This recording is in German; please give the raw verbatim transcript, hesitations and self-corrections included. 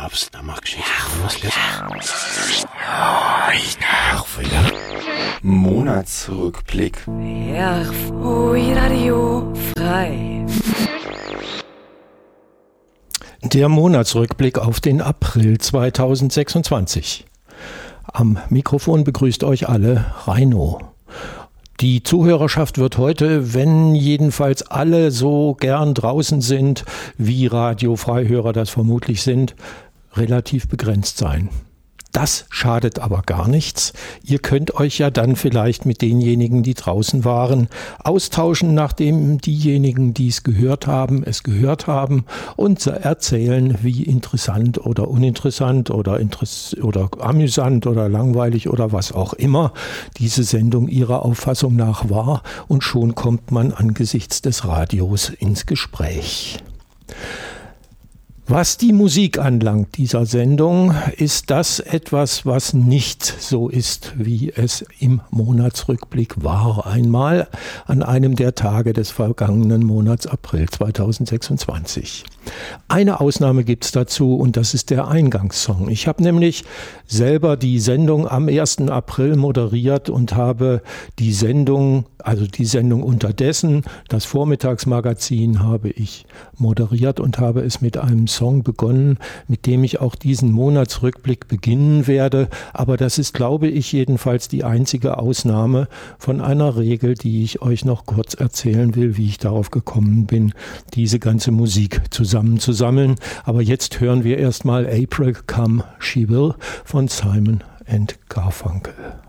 Herbst, da mag ich was Nachfolger. Monatsrückblick. Ja, ui, Radio frei. Der Monatsrückblick auf den April zweitausendsechsundzwanzig. Am Mikrofon begrüßt euch alle Reino. Die Zuhörerschaft wird heute, wenn jedenfalls alle so gern draußen sind, wie Radiofreihörer das vermutlich sind, relativ begrenzt sein. Das schadet aber gar nichts. Ihr könnt euch ja dann vielleicht mit denjenigen, die draußen waren, austauschen, nachdem diejenigen, die es gehört haben, es gehört haben und erzählen, wie interessant oder uninteressant oder, interess- oder amüsant oder langweilig oder was auch immer diese Sendung ihrer Auffassung nach war. Und schon kommt man angesichts des Radios ins Gespräch. Was die Musik anlangt dieser Sendung, ist das etwas, was nicht so ist, wie es im Monatsrückblick war, einmal an einem der Tage des vergangenen Monats April zweitausendsechsundzwanzig. Eine Ausnahme gibt es dazu und das ist der Eingangssong. Ich habe nämlich selber die Sendung am ersten April moderiert und habe die Sendung, also die Sendung unterdessen, das Vormittagsmagazin habe ich moderiert und habe es mit einem Song begonnen, mit dem ich auch diesen Monatsrückblick beginnen werde. Aber das ist, glaube ich, jedenfalls die einzige Ausnahme von einer Regel, die ich euch noch kurz erzählen will, wie ich darauf gekommen bin, diese ganze Musik zusammenzusammeln. Aber jetzt hören wir erstmal April Come She Will von Simon and Garfunkel.